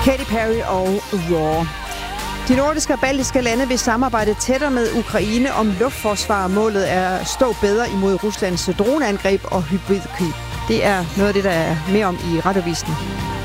Katy Perry og Raw. De nordiske og baltiske lande vil samarbejde tættere med Ukraine om luftforsvar. Målet er at stå bedre imod Ruslands droneangreb og hybridkrig. Det er noget af det, der er mere om i Radioavisen.